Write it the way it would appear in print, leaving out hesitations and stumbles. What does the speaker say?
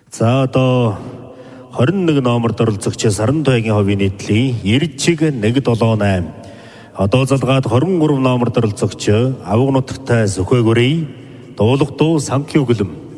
За одоо 21 номерд оролцогч Саран Туяагийн ховийн нийтлэлийн Ирчиг 178. Одоо залгаад 23 номерд оролцогч Авга нутагтай Сүхбээгүрийн дуулах дуу Санкю Гүлэм.